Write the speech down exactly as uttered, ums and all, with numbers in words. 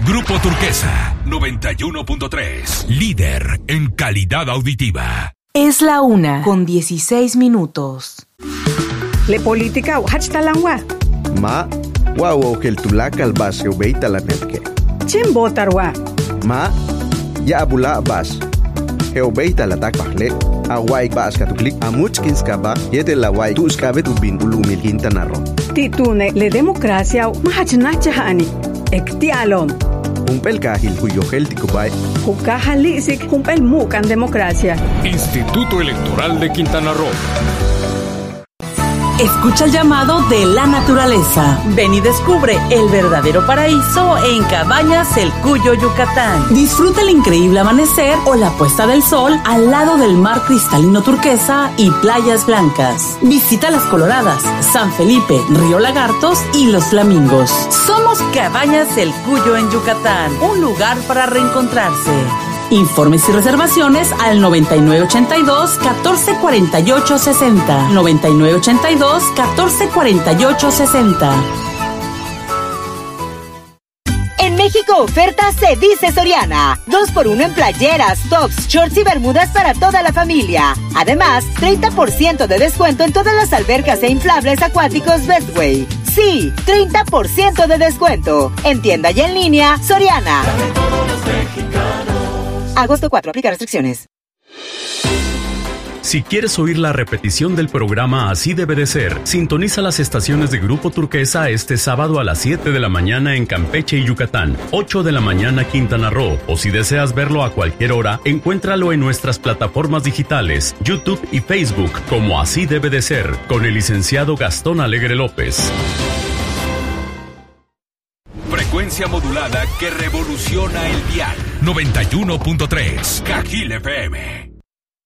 Grupo Turquesa, noventa y uno punto tres. Líder en calidad auditiva. Es la una con dieciséis minutos. Le política hachtalangwa. Ma, guau que el tulaca al basio beita la netke. Chen botarwa. Ma, ya abula bas. Heo beita la takpahle. Awai bas katuklik amuchkins kaba yete la wai tuskabe tubin ulumil hintanaro. Titune le democracia mahachnacha Ektialon. Humpel kahil huyo heltico bay. Hukahalisik humpel mukan democracia. Instituto Electoral de Quintana Roo. Escucha el llamado de la naturaleza. Ven y descubre el verdadero paraíso en Cabañas El Cuyo, Yucatán. Disfruta el increíble amanecer o la puesta del sol al lado del mar cristalino turquesa y playas blancas. Visita Las Coloradas, San Felipe, Río Lagartos y Los Flamingos. Somos Cabañas El Cuyo en Yucatán, un lugar para reencontrarse. Informes y reservaciones al noventa y nueve ochenta y dos, catorce cuarenta y ocho sesenta. noventa y nueve ochenta y dos, catorce cuarenta y ocho sesenta. En México, oferta se dice Soriana. dos por uno en playeras, tops, shorts y bermudas para toda la familia. Además, treinta por ciento de descuento en todas las albercas e inflables acuáticos Bestway. Sí, treinta por ciento de descuento. En tienda y en línea, Soriana. Agosto cuatro, aplica restricciones. Si quieres oír la repetición del programa Así Debe de Ser, sintoniza las estaciones de Grupo Turquesa este sábado a las siete de la mañana en Campeche y Yucatán, ocho de la mañana Quintana Roo, o si deseas verlo a cualquier hora, encuéntralo en nuestras plataformas digitales, YouTube y Facebook, como Así Debe de Ser, con el licenciado Gastón Alegre López. Frecuencia modulada que revoluciona el dial. noventa y uno punto tres. Cajil F M.